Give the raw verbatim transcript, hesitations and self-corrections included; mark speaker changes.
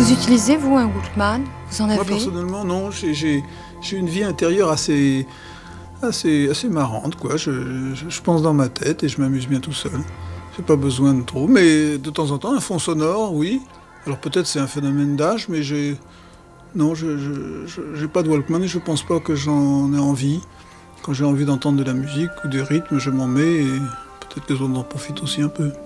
Speaker 1: Vous utilisez, vous, un Walkman? Vous en avez?
Speaker 2: Moi, personnellement, non. J'ai, j'ai, j'ai une vie intérieure assez, assez, assez marrante, quoi. Je, je, je pense dans ma tête et je m'amuse bien tout seul. J'ai pas besoin de trop. Mais de temps en temps, un fond sonore, oui. Alors peut-être c'est un phénomène d'âge, mais j'ai... Non, je, je, je, j'ai pas de Walkman et je pense pas que j'en ai envie. Quand j'ai envie d'entendre de la musique ou des rythmes, je m'en mets et peut-être que les autres en profitent aussi un peu.